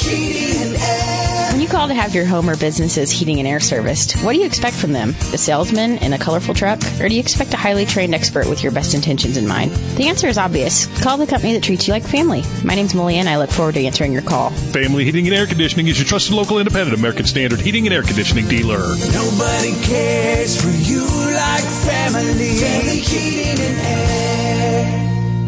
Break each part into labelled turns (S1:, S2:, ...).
S1: Heating and Air.
S2: When you call to have your home or business's heating and air serviced, what do you expect from them? A salesman in a colorful truck? Or do you expect a highly trained expert with your best intentions in mind? The answer is obvious. Call the company that treats you like family. My name's Mullian. I look forward to answering your call.
S3: Family Heating and Air Conditioning is your trusted local independent American Standard heating and air conditioning dealer.
S1: Nobody cares for you like family. Family Heating and Air.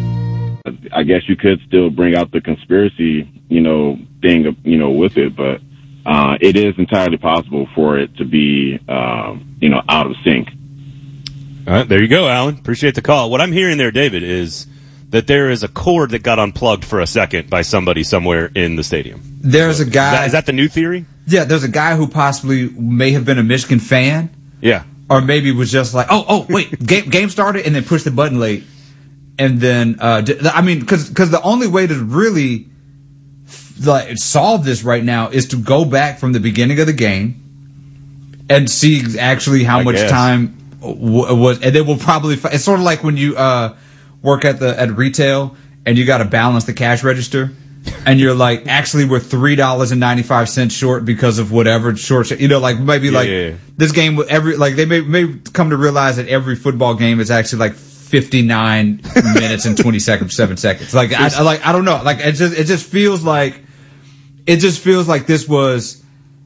S4: I guess you could still bring out the conspiracy, thing, with it, but it is entirely possible for it to be, out of sync.
S5: All right, there you go, Alan. Appreciate the call. What I'm hearing there, David, is that there is a cord that got unplugged for a second by somebody somewhere in the stadium.
S6: There's a guy.
S5: Is that the new theory?
S6: Yeah, there's a guy who possibly may have been a Michigan fan.
S5: Yeah.
S6: Or maybe was just like, wait, game started, and then pushed the button late. And then, because the only way to really solve this right now is to go back from the beginning of the game and see actually how much time was, and then we'll probably. It's sort of like when you work at retail and you got to balance the cash register, and you're like, actually, we're $3.95 short because of whatever short. This game they may come to realize that every football game is actually like 59 minutes and 7 seconds. I don't know. It just feels like this was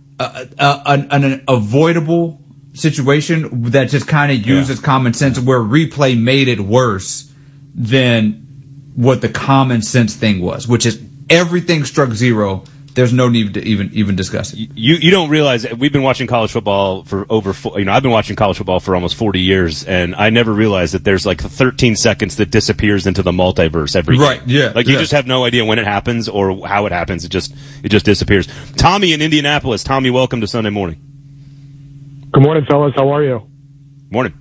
S6: an avoidable situation that just kind of uses common sense, where replay made it worse than what the common sense thing was, which is everything struck zero. There's no need to even discuss it.
S5: You don't realize we've been watching college football for I've been watching college football for almost 40 years, and I never realized that there's like 13 seconds that disappears into the multiverse every game.
S6: Right, yeah.
S5: You just have no idea when it happens or how it happens. It just disappears. Tommy in Indianapolis. Tommy, welcome to Sunday Morning.
S7: Good morning, fellas. How are you?
S5: Morning.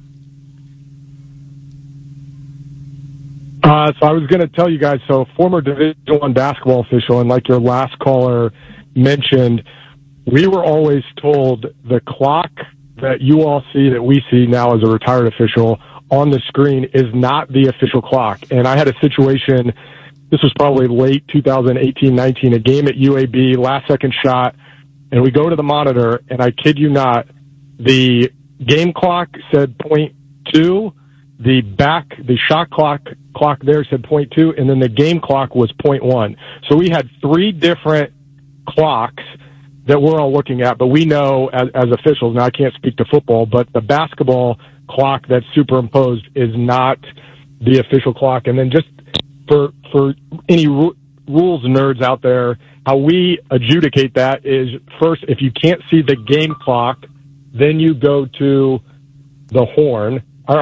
S7: So I was going to tell you guys, former Division I basketball official, and like your last caller mentioned, we were always told the clock that you all see, that we see now as a retired official on the screen, is not the official clock. And I had a situation, this was probably late 2018-19, a game at UAB, last second shot, and we go to the monitor, and I kid you not, the game clock said 0.2, the shot clock there said 0.2, and then the game clock was 0.1. So we had three different clocks that we're all looking at, but we know as officials, now I can't speak to football, but the basketball clock that's superimposed is not the official clock. And then just for any rules nerds out there, how we adjudicate that is, first, if you can't see the game clock, then you go to the horn.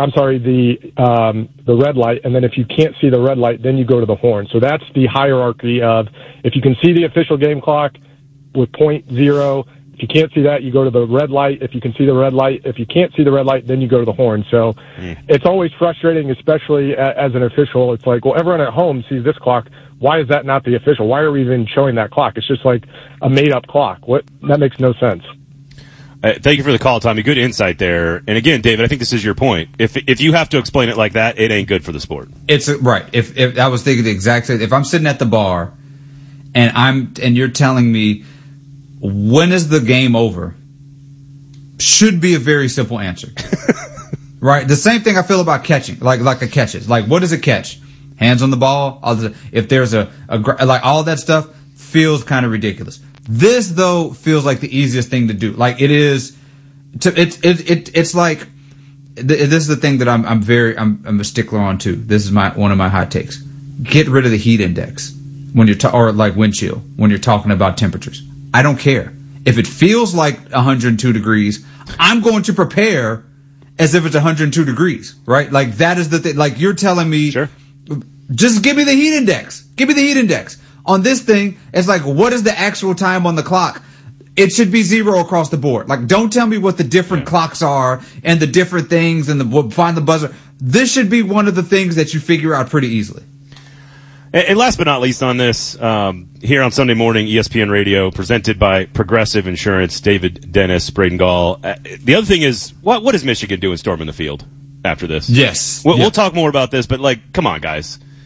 S7: The red light, and then if you can't see the red light, then you go to the horn. So that's the hierarchy of, if you can see the official game clock with 0.0, if you can't see that, you go to the red light. If you can see the red light, if you can't see the red light, then you go to the horn. So it's always frustrating, especially as an official. It's like, well, everyone at home sees this clock. Why is that not the official? Why are we even showing that clock? It's just like a made-up clock. That makes no sense.
S5: Thank you for the call, Tommy. Good insight there. And again, David, I think this is your point. If you have to explain it like that, it ain't good for the sport.
S6: It's right. If I was thinking the exact same, if I'm sitting at the bar and you're telling me when is the game over, should be a very simple answer. Right? The same thing I feel about catching, like a catches. Like, what is a catch? Hands on the ball. If there's like all that stuff feels kind of ridiculous. This, though, feels like the easiest thing to do. Like, it is. It's like, this is the thing that I'm a stickler on too. This is one of my hot takes. Get rid of the heat index when you're or like wind chill when you're talking about temperatures. I don't care if it feels like 102 degrees. I'm going to prepare as if it's 102 degrees. Right? Like, that is the thing. Like, you're telling me,
S5: sure.
S6: Just give me the heat index. Give me the heat index. On this thing, it's like, what is the actual time on the clock? It should be 0 across the board. Like, don't tell me what the different clocks are and the different things and find the buzzer. This should be one of the things that you figure out pretty easily.
S5: And last but not least on this, here on Sunday Morning, ESPN Radio, presented by Progressive Insurance, David Dennis, Braden Gall. The other thing is, what is Michigan doing storming the field after this?
S6: Yes.
S5: We'll talk more about this, but, like, come on, guys.